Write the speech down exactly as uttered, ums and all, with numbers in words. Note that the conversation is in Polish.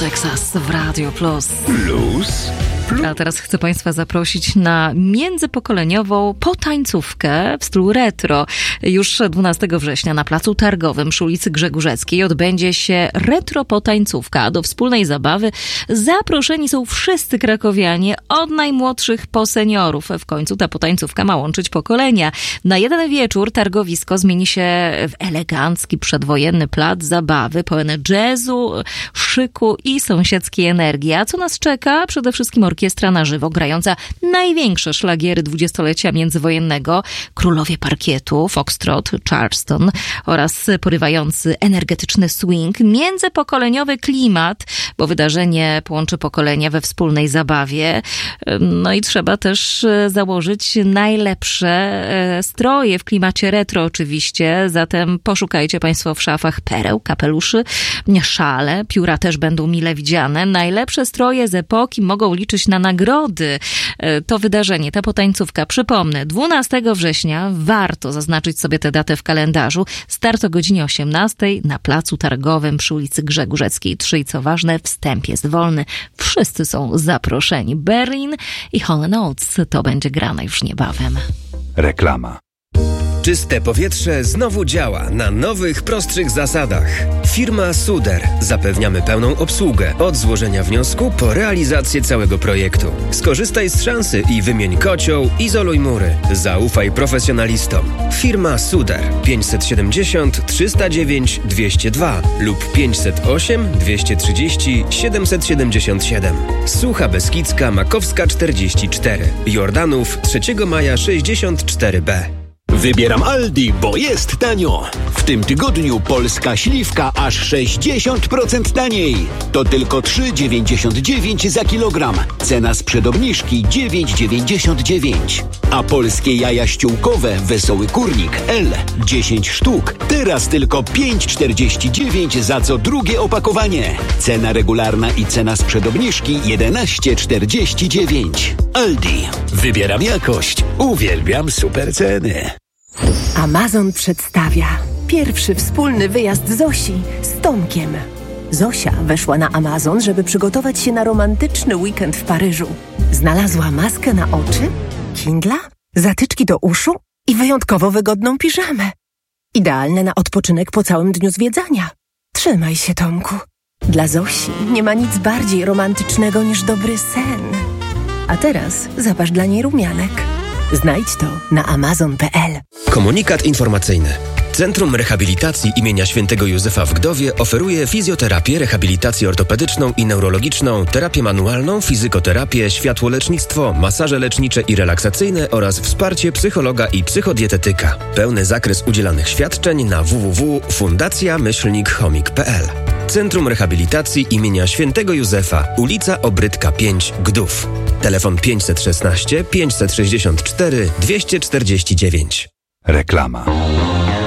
Texas w Radio Plus. Plus? Plus? A teraz chcę Państwa zaprosić na międzypokoleniową potańcówkę w stylu retro. Już dwunastego września na Placu Targowym przy ulicy Grzegórzeckiej odbędzie się retro potańcówka. Do wspólnej zabawy zaproszeni są wszyscy krakowianie, od najmłodszych po seniorów. W końcu ta potańcówka ma łączyć pokolenia. Na jeden wieczór targowisko zmieni się w elegancki, przedwojenny plac zabawy pełen jazzu, szyku i sąsiedzkiej energii. A co nas czeka? Przede wszystkim orkiestra na żywo, grająca największe szlagiery dwudziestolecia międzywojennego, królowie parkietu, foxtrot, charleston oraz porywający energetyczny swing, międzypokoleniowy klimat, bo wydarzenie połączy pokolenia we wspólnej zabawie. No i trzeba też założyć najlepsze stroje w klimacie retro oczywiście, zatem poszukajcie Państwo w szafach pereł, kapeluszy, szale, pióra też będą mile widziane. Najlepsze stroje z epoki mogą liczyć na nagrody. To wydarzenie, ta potańcówka, przypomnę, dwunastego września, warto zaznaczyć sobie tę datę w kalendarzu. Start o godzinie osiemnastej na Placu Targowym przy ulicy Grzegórzeckiej trzy i co ważne, wstęp jest wolny. Wszyscy są zaproszeni. Berlin i Hall and Oates, to będzie grane już niebawem. Reklama. Czyste powietrze znowu działa na nowych, prostszych zasadach. Firma Suder. Zapewniamy pełną obsługę od złożenia wniosku po realizację całego projektu. Skorzystaj z szansy i wymień kocioł, izoluj mury. Zaufaj profesjonalistom. Firma Suder pięćset siedemdziesiąt trzysta dziewięć dwieście dwa lub pięćset osiem dwieście trzydzieści siedemset siedemdziesiąt siedem. Sucha Beskidzka Makowska czterdzieści cztery. Jordanów trzeciego maja sześćdziesiąt cztery B. Wybieram Aldi, bo jest tanio. W tym tygodniu polska śliwka aż sześćdziesiąt procent taniej. To tylko trzy dziewięćdziesiąt dziewięć za kilogram. Cena sprzed obniżki dziewięć dziewięćdziesiąt dziewięć. A polskie jaja ściółkowe Wesoły Kurnik L dziesięć sztuk. Teraz tylko pięć czterdzieści dziewięć za co drugie opakowanie. Cena regularna i cena sprzed obniżki jedenaście czterdzieści dziewięć. Aldi. Wybieram jakość. Uwielbiam super ceny. Amazon przedstawia pierwszy wspólny wyjazd Zosi z Tomkiem. Zosia weszła na Amazon, żeby przygotować się na romantyczny weekend w Paryżu. Znalazła maskę na oczy, Kindla, zatyczki do uszu i wyjątkowo wygodną piżamę. Idealne na odpoczynek po całym dniu zwiedzania. Trzymaj się, Tomku. Dla Zosi nie ma nic bardziej romantycznego niż dobry sen. A teraz zapasz dla niej rumianek. Znajdź to na amazon kropka p l. Komunikat informacyjny. Centrum Rehabilitacji imienia Świętego Józefa w Gdowie oferuje fizjoterapię, rehabilitację ortopedyczną i neurologiczną, terapię manualną, fizykoterapię, światłolecznictwo, masaże lecznicze i relaksacyjne oraz wsparcie psychologa i psychodietetyka. Pełny zakres udzielanych świadczeń na w w w kropka fundacja myślnik chomik kropka p l. Centrum Rehabilitacji imienia Świętego Józefa, ulica Obrytka pięć, Gdów. Telefon pięćset szesnaście pięćset sześćdziesiąt cztery dwieście czterdzieści dziewięć. Reklama.